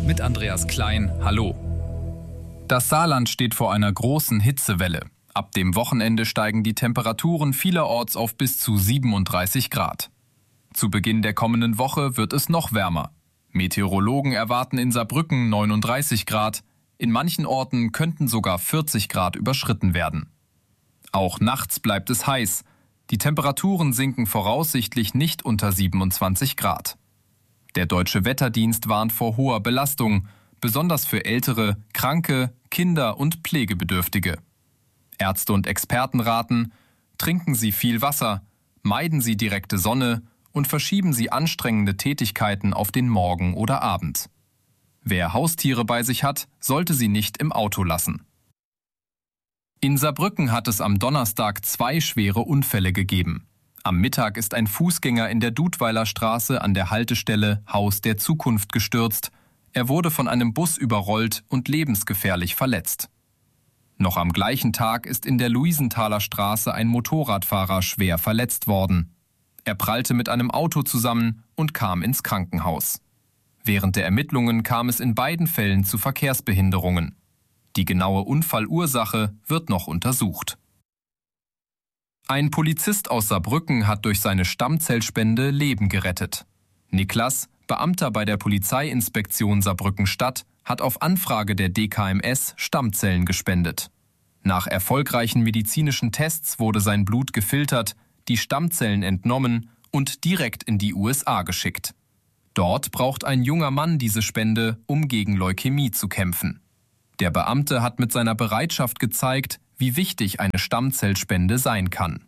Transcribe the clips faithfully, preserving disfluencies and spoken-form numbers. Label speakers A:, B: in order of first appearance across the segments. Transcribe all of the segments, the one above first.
A: mit Andreas Klein. Hallo. Das Saarland steht vor einer großen Hitzewelle. Ab dem Wochenende steigen die Temperaturen vielerorts auf bis zu siebenunddreißig Grad. Zu Beginn der kommenden Woche wird es noch wärmer. Meteorologen erwarten in Saarbrücken neununddreißig Grad. In manchen Orten könnten sogar vierzig Grad überschritten werden. Auch nachts bleibt es heiß. Die Temperaturen sinken voraussichtlich nicht unter siebenundzwanzig Grad. Der Deutsche Wetterdienst warnt vor hoher Belastung, besonders für Ältere, Kranke, Kinder und Pflegebedürftige. Ärzte und Experten raten, trinken Sie viel Wasser, meiden Sie direkte Sonne und verschieben Sie anstrengende Tätigkeiten auf den Morgen oder Abend. Wer Haustiere bei sich hat, sollte sie nicht im Auto lassen. In Saarbrücken hat es am Donnerstag zwei schwere Unfälle gegeben. Am Mittag ist ein Fußgänger in der Dudweiler Straße an der Haltestelle Haus der Zukunft gestürzt. Er wurde von einem Bus überrollt und lebensgefährlich verletzt. Noch am gleichen Tag ist in der Luisenthaler Straße ein Motorradfahrer schwer verletzt worden. Er prallte mit einem Auto zusammen und kam ins Krankenhaus. Während der Ermittlungen kam es in beiden Fällen zu Verkehrsbehinderungen. Die genaue Unfallursache wird noch untersucht. Ein Polizist aus Saarbrücken hat durch seine Stammzellspende Leben gerettet. Niklas, Beamter bei der Polizeiinspektion Saarbrücken-Stadt, hat auf Anfrage der D K M S Stammzellen gespendet. Nach erfolgreichen medizinischen Tests wurde sein Blut gefiltert, die Stammzellen entnommen und direkt in die U S A geschickt. Dort braucht ein junger Mann diese Spende, um gegen Leukämie zu kämpfen. Der Beamte hat mit seiner Bereitschaft gezeigt, wie wichtig eine Stammzellspende sein kann.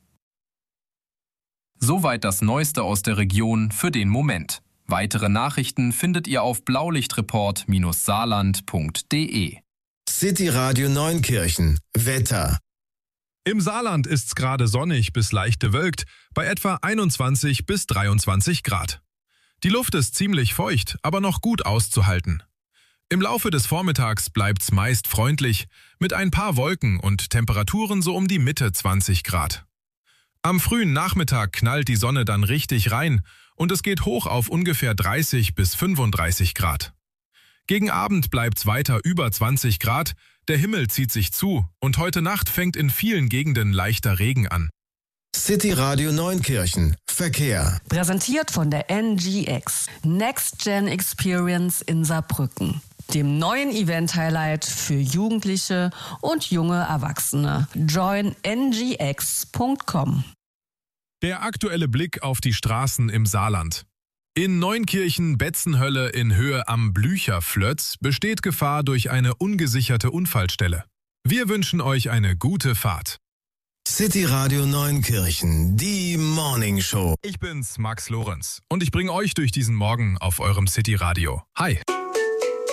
A: Soweit das Neueste aus der Region für den Moment. Weitere Nachrichten findet ihr auf blaulichtreport Bindestrich saarland Punkt de.
B: City Radio Neunkirchen. Wetter.
C: Im Saarland ist's gerade sonnig bis leicht bewölkt, bei etwa einundzwanzig bis dreiundzwanzig Grad. Die Luft ist ziemlich feucht, aber noch gut auszuhalten. Im Laufe des Vormittags bleibt's meist freundlich, mit ein paar Wolken und Temperaturen so um die Mitte zwanzig Grad. Am frühen Nachmittag knallt die Sonne dann richtig rein und es geht hoch auf ungefähr dreißig bis fünfunddreißig Grad. Gegen Abend bleibt's weiter über zwanzig Grad, der Himmel zieht sich zu und heute Nacht fängt in vielen Gegenden leichter Regen an.
B: City Radio Neunkirchen. Verkehr.
D: Präsentiert von der N G X. Next Gen Experience in Saarbrücken. Dem neuen Event-Highlight für Jugendliche und junge Erwachsene. join n g x punkt com.
C: Der aktuelle Blick auf die Straßen im Saarland. In Neunkirchen-Betzenhölle in Höhe am Blücherflötz besteht Gefahr durch eine ungesicherte Unfallstelle. Wir wünschen euch eine gute Fahrt.
B: City Radio Neunkirchen, die Morning Show.
C: Ich bin's, Max Lorenz, und ich bringe euch durch diesen Morgen auf eurem City Radio. Hi!